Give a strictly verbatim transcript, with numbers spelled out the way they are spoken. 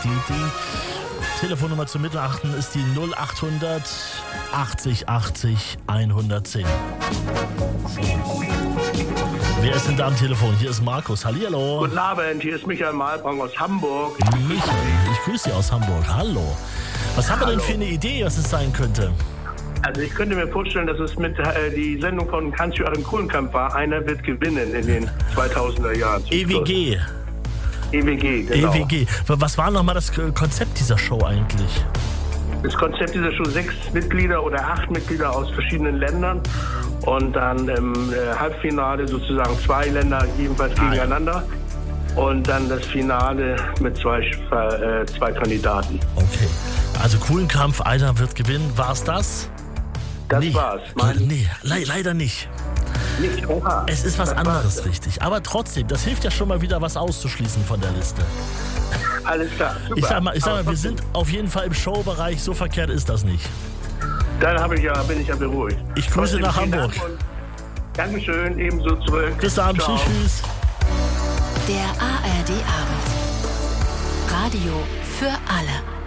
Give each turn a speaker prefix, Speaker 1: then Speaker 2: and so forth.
Speaker 1: die, die Telefonnummer zum Mitmachen ist die null achthundert achtzig achtzig hundertzehn. Wer ist denn da am Telefon? Hier ist Markus. Hallihallo.
Speaker 2: Guten Abend, hier ist Michael Malbrang aus Hamburg.
Speaker 1: Michael, ich grüße Sie aus Hamburg. Hallo. Was haben wir denn für eine Idee, was es sein könnte?
Speaker 2: Also ich könnte mir vorstellen, dass es mit äh, die Sendung von Hans-Joachim Kulenkampff war. Einer wird gewinnen in den zweitausender Jahren.
Speaker 1: E W G.
Speaker 2: E W G, genau.
Speaker 1: E W G. Was war nochmal das Konzept dieser Show eigentlich?
Speaker 2: Das Konzept dieser Show, sechs Mitglieder oder acht Mitglieder aus verschiedenen Ländern und dann im äh, Halbfinale sozusagen zwei Länder jedenfalls
Speaker 1: ah,
Speaker 2: gegeneinander ja. Und dann das Finale mit zwei, äh, zwei Kandidaten.
Speaker 1: Okay, also Kulenkampff, einer wird gewinnen. War es das?
Speaker 2: Das
Speaker 1: nee.
Speaker 2: war's.
Speaker 1: Nee, le- leider nicht.
Speaker 2: Nicht, oha.
Speaker 1: Es ist was
Speaker 2: das
Speaker 1: anderes, richtig. Aber trotzdem, das hilft ja schon mal wieder, was auszuschließen von der Liste.
Speaker 2: Alles klar, super.
Speaker 1: Ich sag mal, ich sag mal wir sind auf jeden Fall im Showbereich, so verkehrt ist das nicht.
Speaker 2: Dann habe ich ja, bin ich ja beruhigt.
Speaker 1: Ich grüße nach Hamburg.
Speaker 2: Dank Dankeschön, ebenso zurück.
Speaker 1: Bis dann, tschüss, tschüss.
Speaker 3: Der A R D Abend. Radio für alle.